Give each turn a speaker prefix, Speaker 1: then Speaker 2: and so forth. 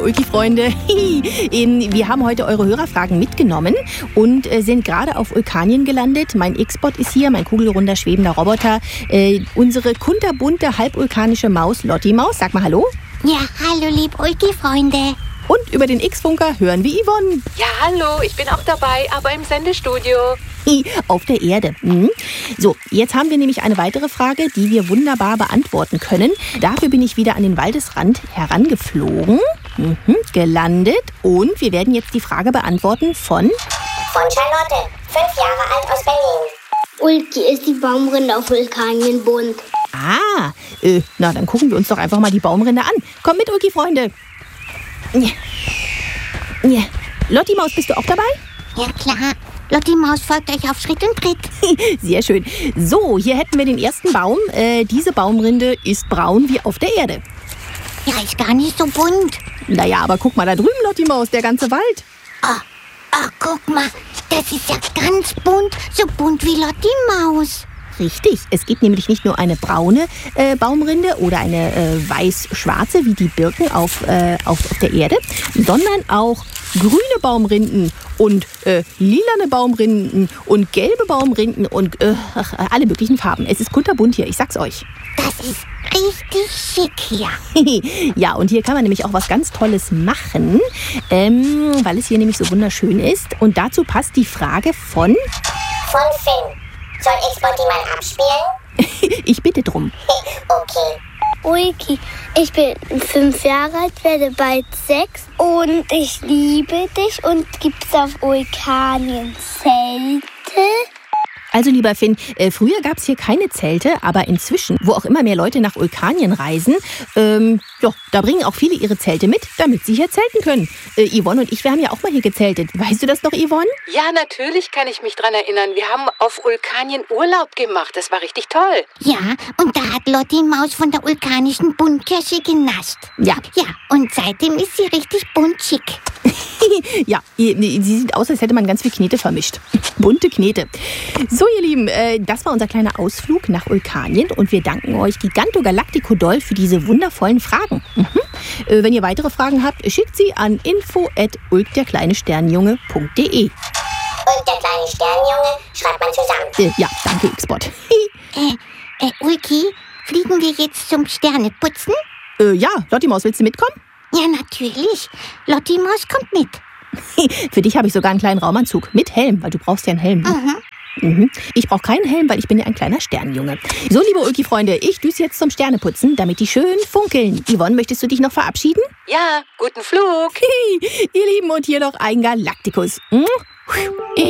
Speaker 1: Ulki-Freunde. Wir haben heute eure Hörerfragen mitgenommen und sind gerade auf Ulkanien gelandet. Mein X-Bot ist hier, mein kugelrunder, schwebender Roboter. Unsere kunterbunte, halbulkanische Maus, Lotti-Maus. Sag mal Hallo.
Speaker 2: Ja, hallo, lieb Ulki-Freunde.
Speaker 1: Und über den X-Funker hören wir Yvonne.
Speaker 3: Ja, hallo, ich bin auch dabei, aber im Sendestudio.
Speaker 1: Auf der Erde. So, jetzt haben wir nämlich eine weitere Frage, die wir wunderbar beantworten können. Dafür bin ich wieder an den Waldesrand herangeflogen, gelandet und wir werden jetzt die Frage beantworten von
Speaker 4: Charlotte, 5 Jahre alt aus Berlin.
Speaker 5: Ulki, ist die Baumrinde auf Vulkanien bunt?
Speaker 1: Na, dann gucken wir uns doch einfach mal die Baumrinde an. Komm mit, Ulki-Freunde. Lotti-Maus, bist du auch dabei?
Speaker 2: Ja, klar. Lotti-Maus folgt euch auf Schritt und Tritt.
Speaker 1: Sehr schön. So, hier hätten wir den ersten Baum. Diese Baumrinde ist braun wie auf der Erde.
Speaker 2: Ja, ist gar nicht so bunt.
Speaker 1: Naja, aber guck mal da drüben, Lotti-Maus, der ganze Wald.
Speaker 2: Oh, guck mal, das ist ja ganz bunt, so bunt wie Lotti-Maus.
Speaker 1: Richtig, es gibt nämlich nicht nur eine braune Baumrinde oder eine weiß-schwarze wie die Birken auf der Erde, sondern auch grüne Baumrinden und lilane Baumrinden und gelbe Baumrinden und alle möglichen Farben. Es ist kunterbunt hier, ich sag's euch.
Speaker 2: Das ist richtig schick hier.
Speaker 1: Ja, und hier kann man nämlich auch was ganz Tolles machen, weil es hier nämlich so wunderschön ist. Und dazu passt die Frage von
Speaker 4: Finn. Soll X-Bot die mal abspielen?
Speaker 1: Ich bitte drum.
Speaker 4: Okay.
Speaker 5: Ulki, ich bin 5 Jahre alt, werde bald 6 und ich liebe dich. Und gibt's auf Vulkanien Zelte?
Speaker 1: Also lieber Finn, früher gab es hier keine Zelte, aber inzwischen, wo auch immer mehr Leute nach Vulkanien reisen, da bringen auch viele ihre Zelte mit, damit sie hier zelten können. Yvonne und ich, wir haben ja auch mal hier gezeltet. Weißt du das noch, Yvonne?
Speaker 3: Ja, natürlich kann ich mich dran erinnern. Wir haben auf Vulkanien Urlaub gemacht. Das war richtig toll.
Speaker 2: Ja, und da hat Lotti-Maus von der vulkanischen Buntkirsche genascht.
Speaker 1: Ja.
Speaker 2: Ja, und seitdem ist sie richtig buntschick.
Speaker 1: Ja, sie sieht aus, als hätte man ganz viel Knete vermischt. Bunte Knete. So, ihr Lieben, das war unser kleiner Ausflug nach Vulkanien und wir danken euch Giganto-Galactico doll für diese wundervollen Fragen. Wenn ihr weitere Fragen habt, schickt sie an info@ulkderkleinesternjunge.de.
Speaker 4: Und der kleine Sternjunge schreibt man zusammen.
Speaker 1: Ja, danke, X-Bot.
Speaker 2: Ulki, fliegen wir jetzt zum Sterneputzen?
Speaker 1: Ja, Lotti-Maus, willst du mitkommen?
Speaker 2: Ja, natürlich. Lotti-Maus kommt mit.
Speaker 1: Für dich habe ich sogar einen kleinen Raumanzug mit Helm, weil du brauchst ja einen Helm. Ich brauche keinen Helm, weil ich bin ja ein kleiner Sternenjunge. So, liebe Ulki-Freunde, ich düse jetzt zum Sterneputzen, damit die schön funkeln. Yvonne, möchtest du dich noch verabschieden?
Speaker 3: Ja, guten Flug.
Speaker 1: Ihr Lieben, und hier noch ein Galaktikus.